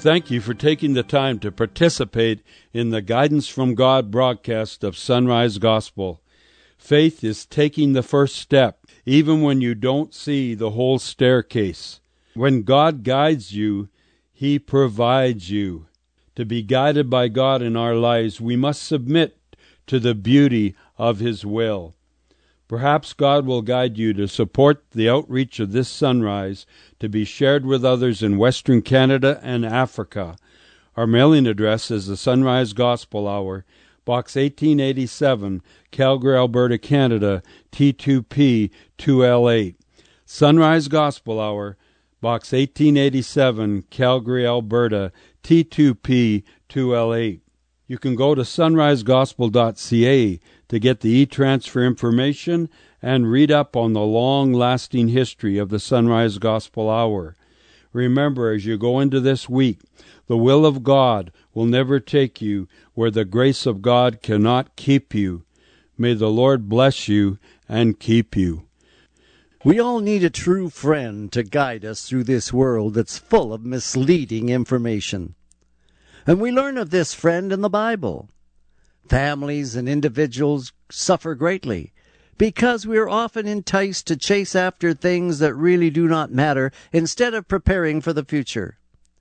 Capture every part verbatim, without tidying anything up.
Thank you for taking the time to participate in the Guidance from God broadcast of Sunrise Gospel. Faith is taking the first step, even when you don't see the whole staircase. When God guides you, He provides you. To be guided by God in our lives, we must submit to the beauty of His will. Perhaps God will guide you to support the outreach of this sunrise to be shared with others in Western Canada and Africa. Our mailing address is the Sunrise Gospel Hour, Box eighteen eighty-seven, Calgary, Alberta, Canada, T two P two L eight. Sunrise Gospel Hour, Box eighteen eighty-seven, Calgary, Alberta, T two P two L eight. You can go to sunrise gospel dot c a to get the e-transfer information and read up on the long-lasting history of the Sunrise Gospel Hour. Remember, as you go into this week, the will of God will never take you where the grace of God cannot keep you. May the Lord bless you and keep you. We all need a true friend to guide us through this world that's full of misleading information. And we learn of this friend in the Bible. Families and individuals suffer greatly because we are often enticed to chase after things that really do not matter instead of preparing for the future.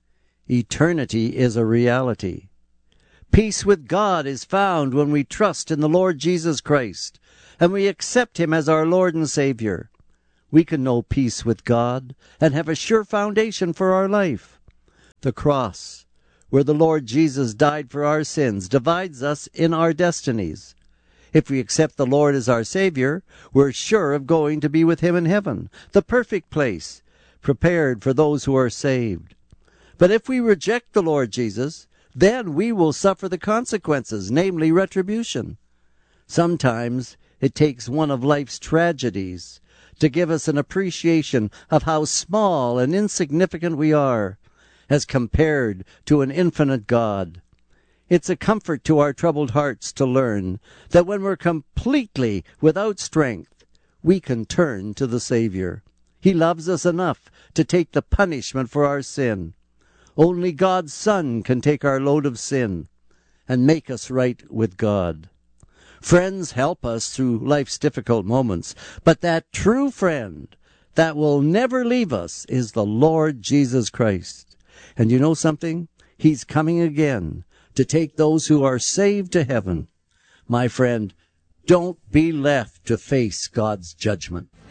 Eternity is a reality. Peace with God is found when we trust in the Lord Jesus Christ and we accept Him as our Lord and Savior. We can know peace with God and have a sure foundation for our life. The cross, where the Lord Jesus died for our sins, divides us in our destinies. If we accept the Lord as our Savior, we're sure of going to be with Him in heaven, the perfect place, prepared for those who are saved. But if we reject the Lord Jesus, then we will suffer the consequences, namely retribution. Sometimes it takes one of life's tragedies to give us an appreciation of how small and insignificant we are as compared to an infinite God. It's a comfort to our troubled hearts to learn that when we're completely without strength, we can turn to the Savior. He loves us enough to take the punishment for our sin. Only God's Son can take our load of sin and make us right with God. Friends help us through life's difficult moments, but that true friend that will never leave us is the Lord Jesus Christ. And you know something? He's coming again to take those who are saved to heaven. My friend, don't be left to face God's judgment.